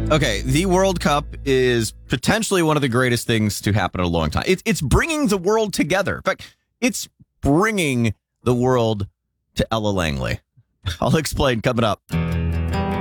Okay, the World Cup is potentially one of the greatest things to happen in a long time. It's bringing the world together. In fact, it's bringing the world to Ella Langley. I'll explain coming up.